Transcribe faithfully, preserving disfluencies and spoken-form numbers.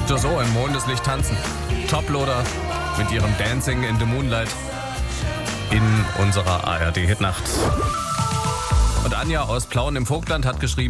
So, so, im Mondeslicht tanzen. Toploader mit ihrem Dancing in the Moonlight in unserer A R D-Hitnacht. Und Anja aus Plauen im Vogtland hat geschrieben,